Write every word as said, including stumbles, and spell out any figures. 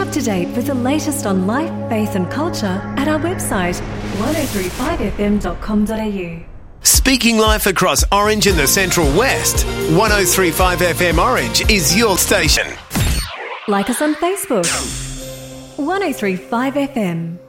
up to date with the latest on life, faith and culture at our website one oh three five f m dot com dot a u. Speaking life across Orange and the Central West, one oh three point five F M Orange is your station. Like us on Facebook, one oh three point five F M.